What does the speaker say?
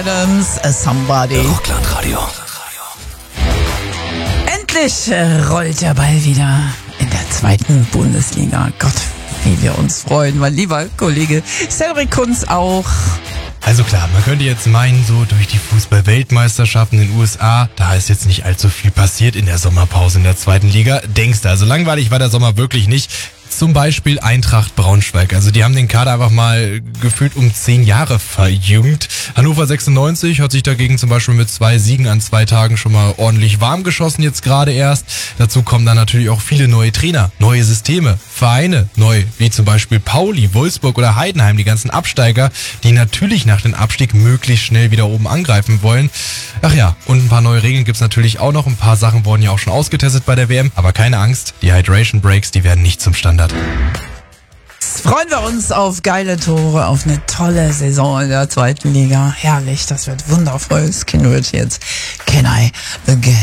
Adams, Somebody. Rocklandradio. Endlich rollt der Ball wieder in der zweiten Bundesliga. Gott, wie wir uns freuen, mein lieber Kollege Cedric Kunz auch. Also klar, man könnte jetzt meinen, so durch die Fußball-Weltmeisterschaften in den USA, da ist jetzt nicht allzu viel passiert in der Sommerpause in der zweiten Liga. Denkst du, also langweilig war der Sommer wirklich nicht. Zum Beispiel Eintracht Braunschweig. Also die haben den Kader einfach mal gefühlt um 10 Jahre verjüngt. Hannover 96 hat sich dagegen zum Beispiel mit 2 Siegen an 2 Tagen schon mal ordentlich warm geschossen, jetzt gerade erst. Dazu kommen dann natürlich auch viele neue Trainer, neue Systeme, Vereine neu, wie zum Beispiel Pauli, Wolfsburg oder Heidenheim, die ganzen Absteiger, die natürlich nach dem Abstieg möglichst schnell wieder oben angreifen wollen. Ach ja, und ein paar neue Regeln gibt's natürlich auch noch. Ein paar Sachen wurden ja auch schon ausgetestet bei der WM. Aber keine Angst, die Hydration Breaks, die werden nicht zum Standard. Jetzt freuen wir uns auf geile Tore, auf eine tolle Saison in der zweiten Liga. Herrlich, das wird wundervoll. Das Kind wird jetzt Can I Again.